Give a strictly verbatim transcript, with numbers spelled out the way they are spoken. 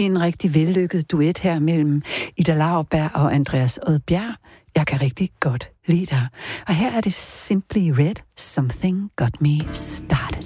En rigtig vellykket duet her mellem Ida Lauerberg og Andreas Odbjerg. Jeg kan rigtig godt lide dig. Og her er det Simply Red, Something Got Me Started.